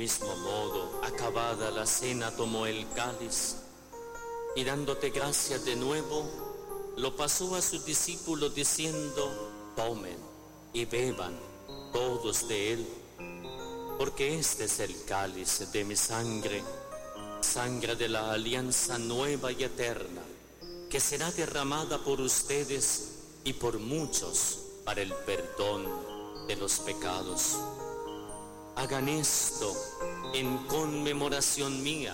mismo modo, acabada la cena, tomó el cáliz y dándote gracias de nuevo, lo pasó a sus discípulos diciendo: tomen y beban todos de él, porque este es el cáliz de mi sangre, sangre de la alianza nueva y eterna, que será derramada por ustedes y por muchos para el perdón de los pecados. Hagan esto en conmemoración mía.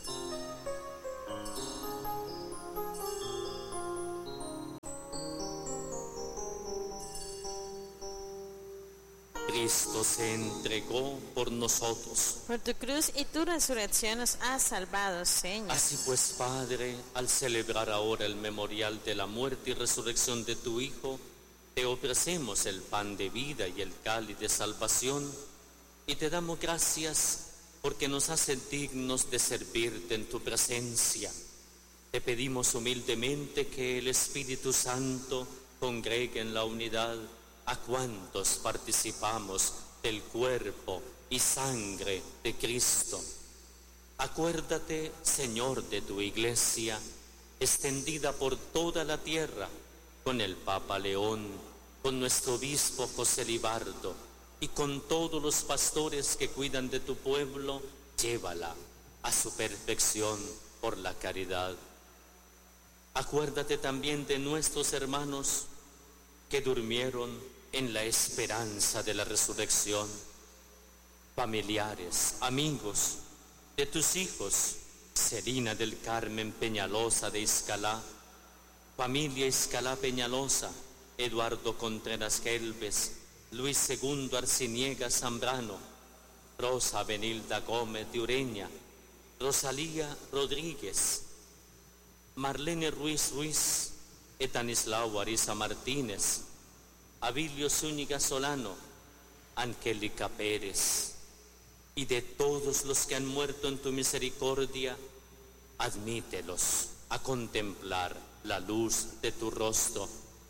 Cristo se entregó por nosotros. Por tu cruz y tu resurrección nos has salvado, Señor. Así pues, Padre, al celebrar ahora el memorial de la muerte y resurrección de tu Hijo, te ofrecemos el pan de vida y el cáliz de salvación, y te damos gracias porque nos haces dignos de servirte en tu presencia. Te pedimos humildemente que el Espíritu Santo congregue en la unidad a cuantos participamos del cuerpo y sangre de Cristo. Acuérdate, Señor, de tu Iglesia, extendida por toda la tierra, con el Papa León, con nuestro obispo José Libardo y con todos los pastores que cuidan de tu pueblo. Llévala a su perfección por la caridad. Acuérdate también de nuestros hermanos que durmieron en la esperanza de la resurrección, familiares, amigos de tus hijos, Celina del Carmen Peñalosa de Iscalá, familia Iscalá Peñalosa, Eduardo Contreras Gelbes, Luis II Arciniega Zambrano, Rosa Benilda Gómez de Ureña, Rosalía Rodríguez, Marlene Ruiz Ruiz, Etanislao Ariza Martínez, Abilio Zúñiga Solano, Angélica Pérez, y de todos los que han muerto en tu misericordia, admítelos a contemplar la luz de tu rostro.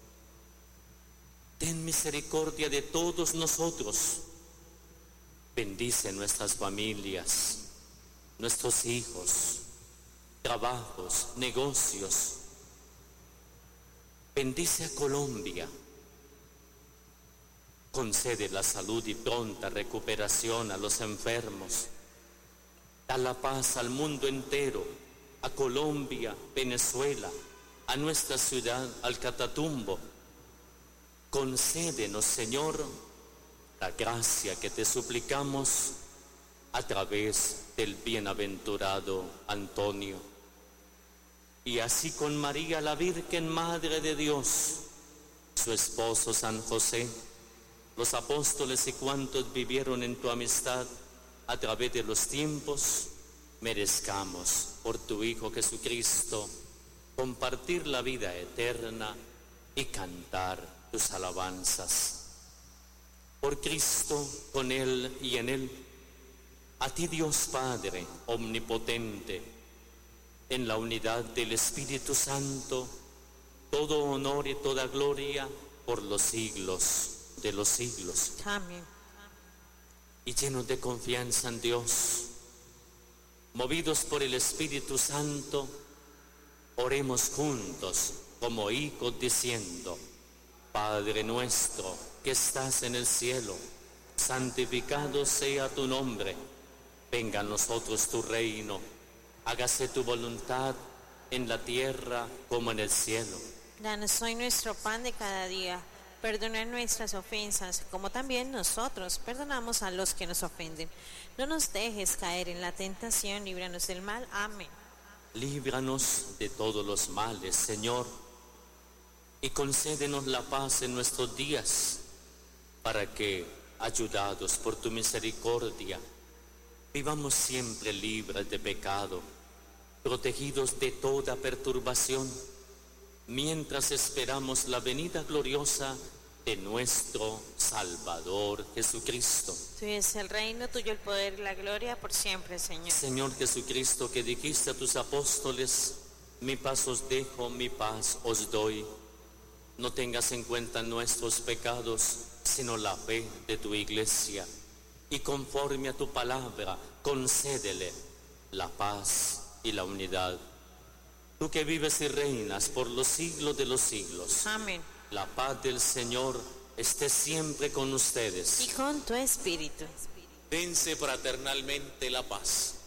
Ten misericordia de todos nosotros. Bendice nuestras familias, nuestros hijos, trabajos, negocios. Bendice a Colombia. Concede la salud y pronta recuperación a los enfermos. Da la paz al mundo entero, a Colombia, Venezuela, a nuestra ciudad, al Catatumbo. Concédenos, Señor, la gracia que te suplicamos a través del bienaventurado Antonio. Y así con María, la Virgen Madre de Dios, su esposo San José, los apóstoles y cuantos vivieron en tu amistad a través de los tiempos, merezcamos por tu Hijo Jesucristo compartir la vida eterna y cantar tus alabanzas. Por Cristo, con Él y en Él, a ti Dios Padre omnipotente, en la unidad del Espíritu Santo, todo honor y toda gloria por los siglos de los siglos. Amén. Y llenos de confianza en Dios, movidos por el Espíritu Santo, oremos juntos como hijos diciendo: Padre nuestro que estás en el cielo, santificado sea tu nombre. Venga a nosotros tu reino. Hágase tu voluntad en la tierra como en el cielo. Danos hoy nuestro pan de cada día. Perdona nuestras ofensas, como también nosotros perdonamos a los que nos ofenden. No nos dejes caer en la tentación, líbranos del mal. Amén. Líbranos de todos los males, Señor, y concédenos la paz en nuestros días, para que, ayudados por tu misericordia, vivamos siempre libres de pecado, protegidos de toda perturbación, mientras esperamos la venida gloriosa de nuestro Salvador Jesucristo. Tuyo es el reino, tuyo el poder y la gloria por siempre, Señor. Señor Jesucristo, que dijiste a tus apóstoles: mi paz os dejo, mi paz os doy. No tengas en cuenta nuestros pecados, sino la fe de tu Iglesia. y conforme a tu palabra, concédele la paz y la unidad. Tú que vives y reinas por los siglos de los siglos. Amén. La paz del Señor esté siempre con ustedes. Y con tu espíritu. Dense fraternalmente la paz.